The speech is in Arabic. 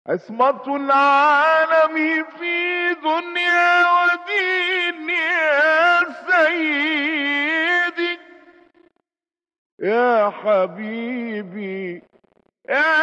عصمة العالم في دنيا ودين يا سيدي يا حبيبي يا